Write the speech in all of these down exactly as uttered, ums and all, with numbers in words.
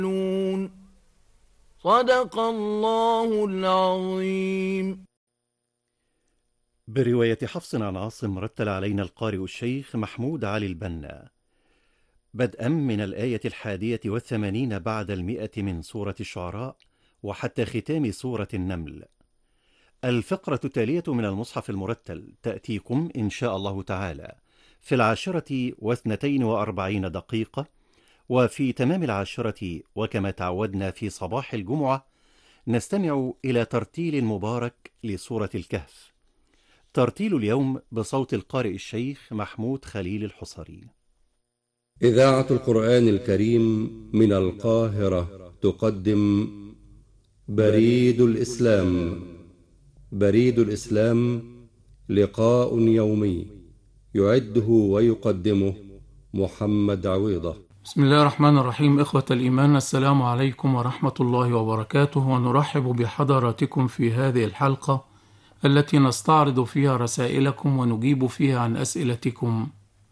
صدق الله العظيم. برواية حفص عن عاصم رتل علينا القارئ الشيخ محمود علي البنا بدءا من الآية الحادية والثمانين بعد المئة من سورة الشعراء وحتى ختام سورة النمل. الفقرة التالية من المصحف المرتل تأتيكم إن شاء الله تعالى في العاشرة واثنتين وأربعين دقيقة، وفي تمام العاشرة وكما تعودنا في صباح الجمعة نستمع إلى ترتيل مبارك لسورة الكهف. ترتيل اليوم بصوت القارئ الشيخ محمود خليل الحصري. إذاعة القرآن الكريم من القاهرة تقدم بريد الإسلام. بريد الإسلام لقاء يومي يعده ويقدمه محمد عويضة. بسم الله الرحمن الرحيم. إخوة الإيمان، السلام عليكم ورحمة الله وبركاته، ونرحب بحضراتكم في هذه الحلقة التي نستعرض فيها رسائلكم ونجيب فيها عن أسئلتكم.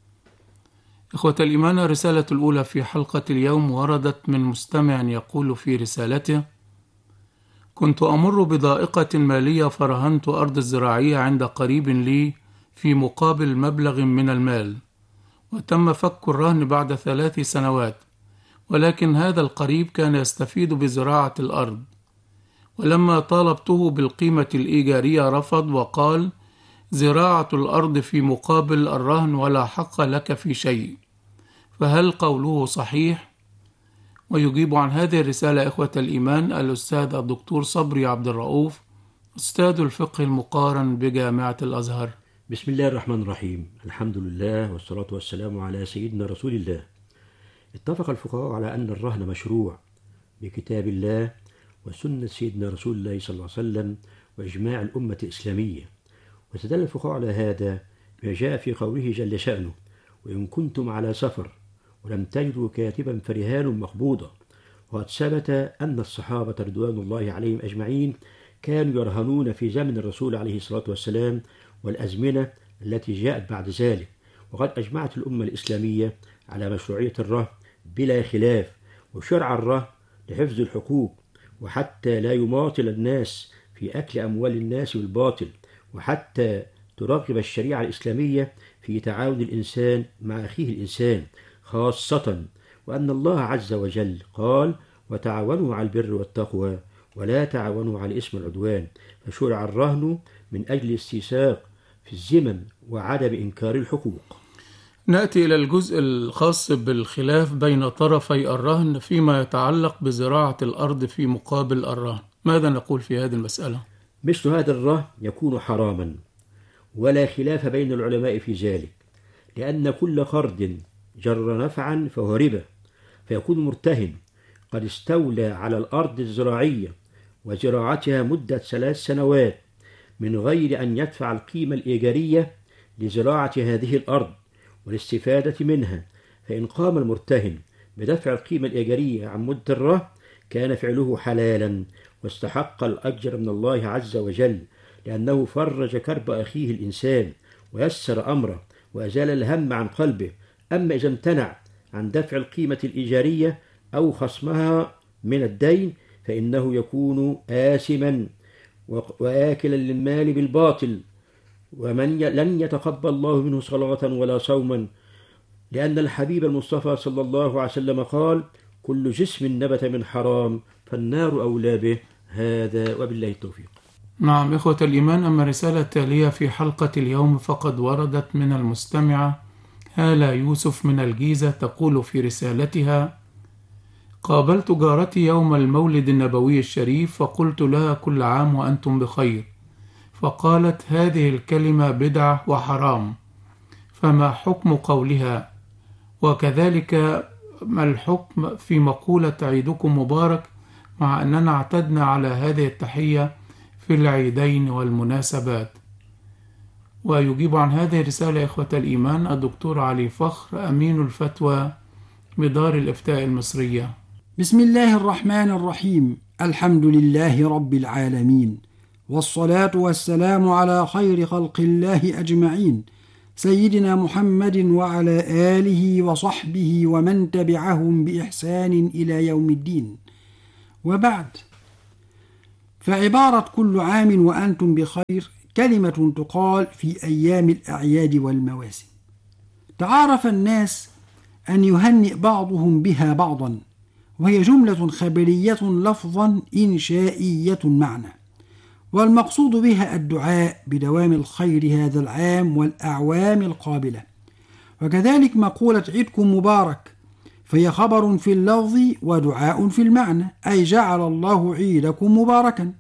إخوة الإيمان، الرسالة الأولى في حلقة اليوم وردت من مستمع يقول في رسالته: كنت أمر بضائقة مالية فرهنت أرض الزراعية عند قريب لي في مقابل مبلغ من المال، وتم فك الرهن بعد ثلاث سنوات، ولكن هذا القريب كان يستفيد بزراعة الأرض، ولما طالبته بالقيمة الإيجارية رفض وقال: زراعة الأرض في مقابل الرهن ولا حق لك في شيء، فهل قوله صحيح؟ ويجيب عن هذه الرسالة إخوة الإيمان الأستاذ الدكتور صبري عبد الرؤوف، أستاذ الفقه المقارن بجامعة الأزهر. بسم الله الرحمن الرحيم. الحمد لله والصلاة والسلام على سيدنا رسول الله. اتفق الفقهاء على أن الرهن مشروع بكتاب الله وسنة سيدنا رسول الله صلى الله عليه وسلم وإجماع الأمة الإسلامية، واستدل الفقهاء على هذا بما جاء في قوله جل شأنه: وإن كنتم على سفر ولم تجدوا كاتبا فرهان مقبوضة. وقد ثبت أن الصحابة رضوان الله عليهم أجمعين كانوا يرهنون في زمن الرسول عليه الصلاة والسلام والأزمنة التي جاءت بعد ذلك، وقد أجمعت الأمة الإسلامية على مشروعية الرهن بلا خلاف، وشرع الرهن لحفظ الحقوق وحتى لا يماطل الناس في أكل أموال الناس بالباطل، وحتى ترغب الشريعة الإسلامية في تعاون الإنسان مع أخيه الإنسان، خاصة وأن الله عز وجل قال: وتعاونوا على البر والتقوى ولا تعاونوا على الإثم والعدوان. فشرع الرهن من أجل استيثاق في الذمم وعدم إنكار الحقوق. نأتي إلى الجزء الخاص بالخلاف بين طرفي الرهن فيما يتعلق بزراعة الأرض في مقابل الرهن. ماذا نقول في هذه المسألة؟ مثل هذا الرهن يكون حراما ولا خلاف بين العلماء في ذلك، لأن كل قرض جر نفعا فهو ربا، فيكون مرتهن قد استولى على الأرض الزراعية وزراعتها مدة ثلاث سنوات من غير أن يدفع القيمة الإيجارية لزراعة هذه الأرض والاستفادة منها، فإن قام المرتهن بدفع القيمة الإيجارية عن مدة الرهن كان فعله حلالا واستحق الأجر من الله عز وجل، لأنه فرج كرب أخيه الإنسان ويسر أمره وأزال الهم عن قلبه. أما إذا امتنع عن دفع القيمة الإيجارية أو خصمها من الدين فإنه يكون آثما وآكلا للمال بالباطل، ومن لن يتقبل الله منه صلاة ولا صوما، لأن الحبيب المصطفى صلى الله عليه وسلم قال: كل جسم نبت من حرام فالنار أولى به. هذا وبالله التوفيق. نعم إخوة الإيمان، أما الرسالة التالية في حلقة اليوم فقد وردت من المستمعة هالة يوسف من الجيزة، تقول في رسالتها: قابلت جارتي يوم المولد النبوي الشريف فقلت لها كل عام وأنتم بخير، فقالت هذه الكلمة بدعة وحرام، فما حكم قولها؟ وكذلك ما الحكم في مقولة عيدكم مبارك، مع أننا اعتدنا على هذه التحية في العيدين والمناسبات؟ ويجيب عن هذه الرسالة إخوة الإيمان الدكتور علي فخر أمين الفتوى بدار الإفتاء المصرية. بسم الله الرحمن الرحيم. الحمد لله رب العالمين، والصلاة والسلام على خير خلق الله أجمعين، سيدنا محمد وعلى آله وصحبه ومن تبعهم بإحسان إلى يوم الدين. وبعد، فعبارة كل عام وأنتم بخير كلمة تقال في أيام الأعياد والمواسم، تعارف الناس أن يهنئ بعضهم بها بعضا، وهي جملة خبرية لفظا إنشائية معنى، والمقصود بها الدعاء بدوام الخير هذا العام والأعوام القابلة. وكذلك مقولة عيدكم مبارك، فهي خبر في اللفظ ودعاء في المعنى، أي جعل الله عيدكم مباركا.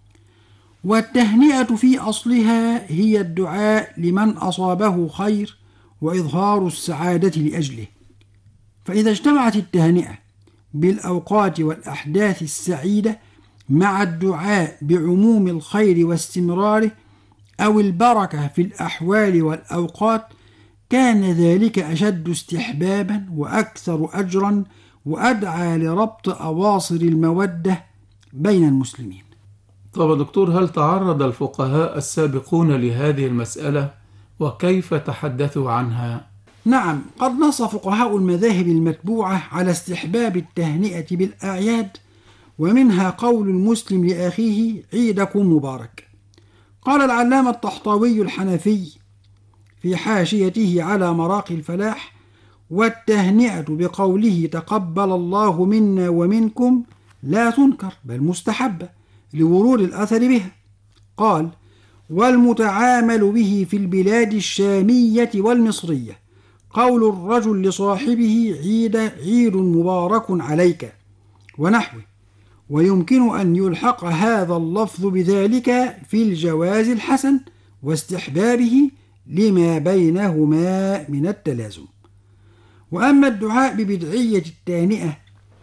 والتهنئة في أصلها هي الدعاء لمن أصابه خير وإظهار السعادة لأجله، فإذا اجتمعت التهنئة بالأوقات والأحداث السعيدة مع الدعاء بعموم الخير واستمراره أو البركة في الأحوال والأوقات، كان ذلك أشد استحبابا وأكثر أجرا وأدعى لربط أواصر المودة بين المسلمين. طب دكتور، هل تعرض الفقهاء السابقون لهذه المسألة وكيف تحدثوا عنها؟ نعم، قد نص فقهاء المذاهب المتبوعة على استحباب التهنئة بالأعياد، ومنها قول المسلم لأخيه عيدكم مبارك. قال العلامة الطحطاوي الحنفي في حاشيته على مراقي الفلاح: والتهنئة بقوله تقبل الله منا ومنكم لا تنكر بل مستحبة لورود الأثر بها. قال: والمتعامل به في البلاد الشامية والمصرية قول الرجل لصاحبه عيد عيد مبارك عليك ونحوه، ويمكن أن يلحق هذا اللفظ بذلك في الجواز الحسن واستحبابه لما بينهما من التلازم. وأما الدعاء ببدعية التهنئة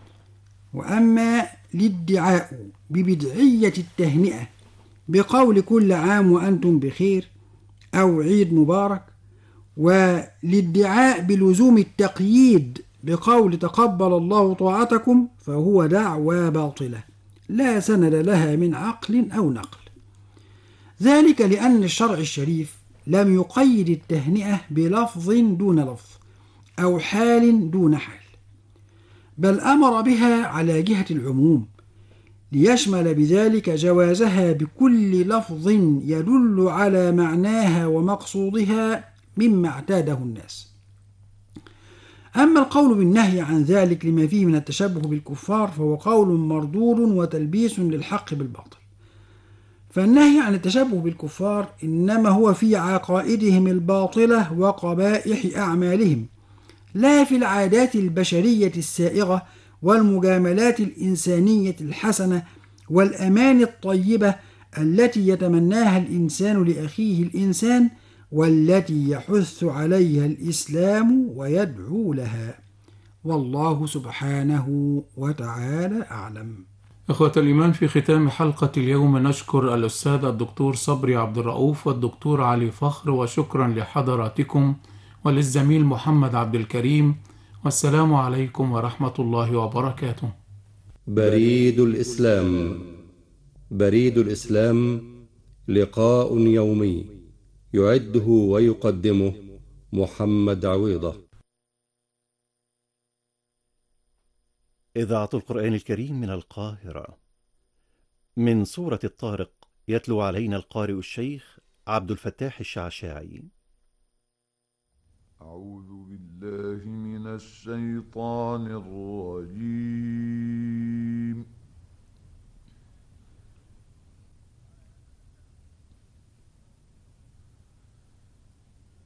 وأما الادعاء ببدعية التهنئة بقول كل عام وأنتم بخير أو عيد مبارك، والادعاء بلزوم التقييد بقول تقبل الله طاعتكم، فهو دعوى باطلة لا سند لها من عقل أو نقل. ذلك لأن الشرع الشريف لم يقيد التهنئة بلفظ دون لفظ أو حال دون حال، بل أمر بها على جهة العموم ليشمل بذلك جوازها بكل لفظ يدل على معناها ومقصودها مما اعتاده الناس. أما القول بالنهي عن ذلك لما فيه من التشبه بالكفار فهو قول مردود وتلبيس للحق بالباطل. فالنهي عن التشبه بالكفار إنما هو في عقائدهم الباطلة وقبائح أعمالهم، لا في العادات البشرية السائغة والمجاملات الإنسانية الحسنة والأمان الطيبة التي يتمناها الإنسان لأخيه الإنسان، والتي يحث عليها الإسلام ويدعو لها. والله سبحانه وتعالى أعلم. إخوة الإيمان، في ختام حلقة اليوم نشكر الأستاذ الدكتور صبري عبد الرؤوف والدكتور علي فخر، وشكرا لحضراتكم وللزميل محمد عبد الكريم، والسلام عليكم ورحمة الله وبركاته. بريد الإسلام. بريد الإسلام لقاء يومي يعده ويقدمه محمد عويضة. إذاعة القرآن الكريم من القاهرة. من سورة الطارق يتلو علينا القارئ الشيخ عبد الفتاح الشعشاعي. أعوذ بالله من الشيطان الرجيم.